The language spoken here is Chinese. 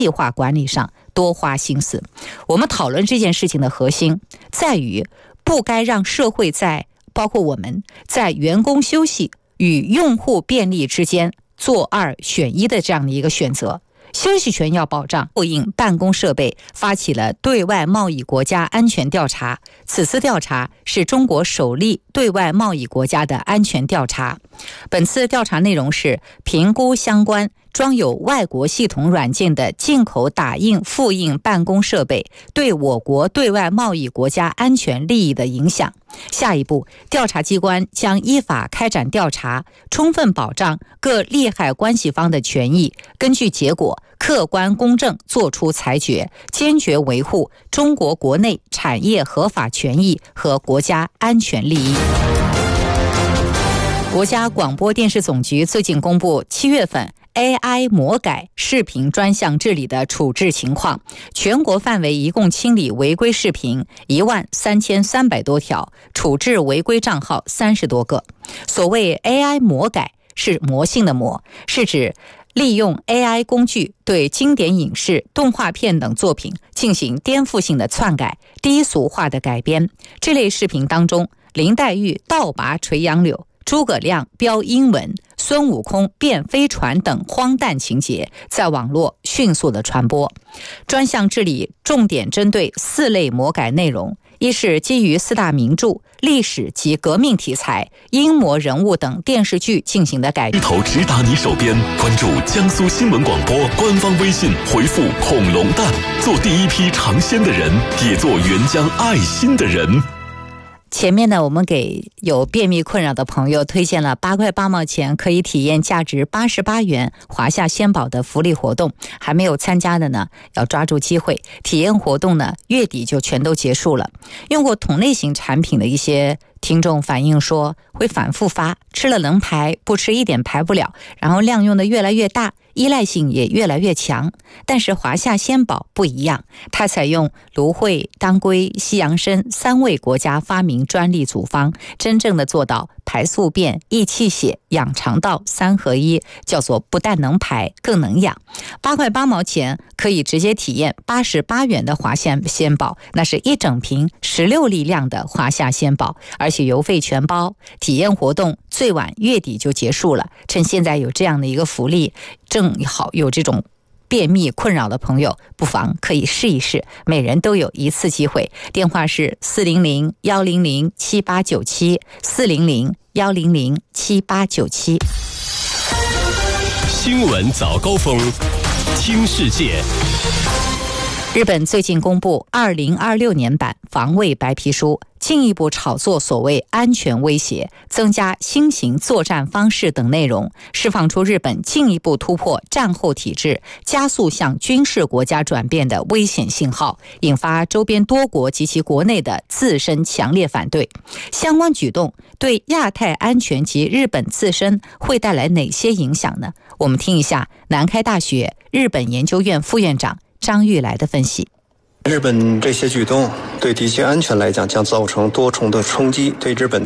计划管理上多花心思。我们讨论这件事情的核心在于，不该让社会包括我们在员工休息与用户便利之间做2选1的这样的一个选择。休息权要保障，后应办公设备发起了对外贸易国家安全调查。此次调查是中国首例对外贸易国家的安全调查。本次调查内容是评估相关装有外国系统软件的进口打印复印办公设备对我国对外贸易国家安全利益的影响。下一步，调查机关将依法开展调查，充分保障各利害关系方的权益，根据结果客观公正作出裁决，坚决维护中国国内产业合法权益和国家安全利益。国家广播电视总局最近公布7月份AI 魔改视频专项治理的处置情况，全国范围一共清理违规视频13300多条，处置违规账号30多个。所谓 AI 魔改，是魔性的魔，是指利用 AI 工具对经典影视、动画片等作品进行颠覆性的篡改、低俗化的改编。这类视频当中，林黛玉倒拔垂杨柳、诸葛亮飙英文、孙悟空变飞船等荒诞情节在网络迅速的传播。专项治理重点针对4类魔改内容：一是基于4大名著、历史及革命题材、英模人物等电视剧进行的改编。 一头直达你手边，关注江苏新闻广播官方微信，回复恐龙蛋，做第一批尝鲜的人，也做援疆爱心的人。 前面呢，我们给有便秘困扰的朋友推荐了8块8毛钱可以体验价值88元华夏鲜宝的福利活动，还没有参加的呢，要抓住机会。体验活动呢，月底就全都结束了。用过同类型产品的一些听众反映说，会反复发，吃了能排，不吃一点排不了，然后量用的越来越大，依赖性也越来越强。但是华夏鲜宝不一样，它采用芦荟、当归、西洋参3味国家发明专利组方，真正的做到排宿便、益气血、养肠道3合1，叫做不但能排更能养。8块8毛钱可以直接体验88元的华夏鲜宝，那是一整瓶16粒量的华夏鲜宝，而且邮费全包。体验活动最晚月底就结束了，趁现在有这样的一个福利，正好有这种便秘困扰的朋友，不妨可以试一试，每人都有一次机会。电话是400-100-7897 400-100-7897。 新闻早高峰，听世界。 日本最近公布2026年版防卫白皮书，进一步炒作所谓安全威胁、增加新型作战方式等内容，释放出日本进一步突破战后体制、加速向军事国家转变的危险信号，引发周边多国及其国内的自身强烈反对。相关举动对亚太安全及日本自身会带来哪些影响呢？我们听一下南开大学日本研究院副院长张玉来的分析。 日本这些举动对地区安全来讲将造成多重的冲击，对日本